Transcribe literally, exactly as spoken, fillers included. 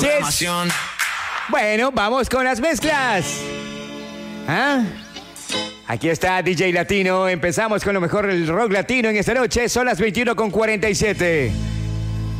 Entonces, bueno, vamos con las mezclas. ¿Ah? Aquí está D J Latino. Empezamos con lo mejor del rock latino en esta noche. Son las veintiuno con cuarenta y siete.